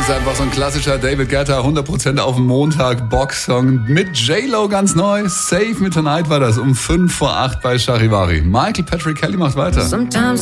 ist einfach so ein klassischer David Guetta, 100% auf dem Montag Box-Song mit J-Lo ganz neu. Save Me Tonight war das um 7:55 bei Charivari. Michael Patrick Kelly macht weiter.